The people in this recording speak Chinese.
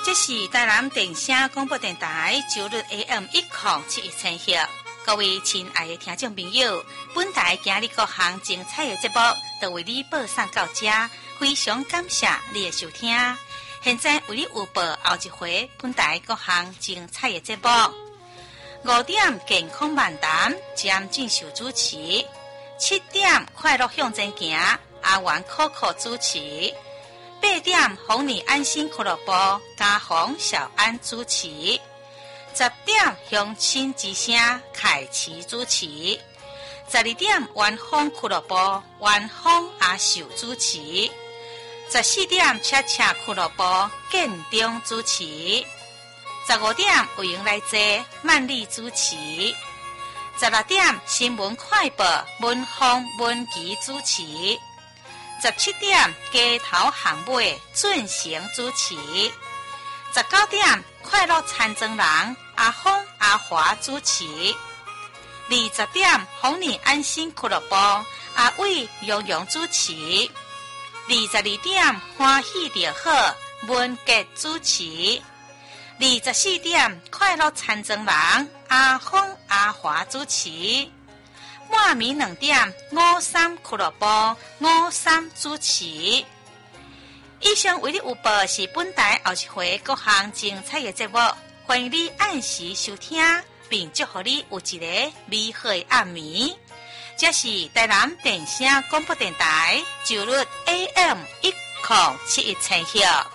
这是台南电声广播电台周日 AM1071千赫。各位亲爱的听众朋友，本台今日各项精彩的节目都为你播送到这，非常感谢你的收听。现在为你预报后一回本台各项精彩的节目。5点健康漫谈，詹俊秀主持。7点快乐向前行，阿元可可主持。8点红你安心俱乐部，嘉宏小安主持。10点乡亲之声，凯奇主持。12点元丰俱乐部，元丰阿秀主持。14点恰恰俱乐部，建中主持。15点有闲来坐，曼丽主持。16点新闻快报，文丰文琪主持。17点街头巷尾，俊成主持。19点快乐餐庄人，阿峰阿华主持。20点红你安心俱乐部，阿伟蓉蓉主持。22点欢喜就好，文杰主持。24点快乐餐庄人，阿峰阿华主持。半暝2点53俱乐部53主持。以上为你预报是本台后一回各项精彩的节目，欢迎你按时收听，并祝福你有一个美好的暗暝。这是台南电声广播电台周日 AM1071千赫。